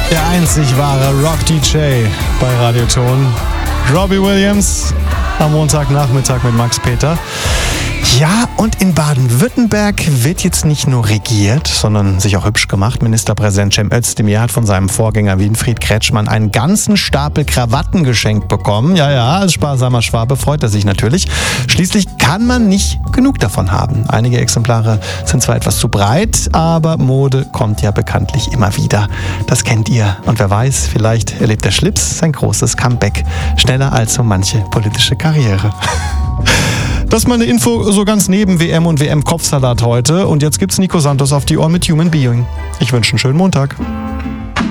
Der einzig wahre Rock-DJ bei Radioton. Robbie Williams am Montagnachmittag mit Max Peter. Ja, und in Baden-Württemberg wird jetzt nicht nur regiert, sondern sich auch hübsch gemacht. Ministerpräsident Cem Özdemir hat von seinem Vorgänger Winfried Kretschmann einen ganzen Stapel Krawatten geschenkt bekommen. Ja, als sparsamer Schwabe freut er sich natürlich. Schließlich kann man nicht genug davon haben. Einige Exemplare sind zwar etwas zu breit, aber Mode kommt ja bekanntlich immer wieder. Das kennt ihr. Und wer weiß, vielleicht erlebt der Schlips sein großes Comeback. Schneller als so manche politische Karriere. Das ist mal eine Info so ganz neben WM und WM-Kopfsalat heute. Und jetzt gibt's Nico Santos auf die Ohren mit Human Being. Ich wünsche einen schönen Montag.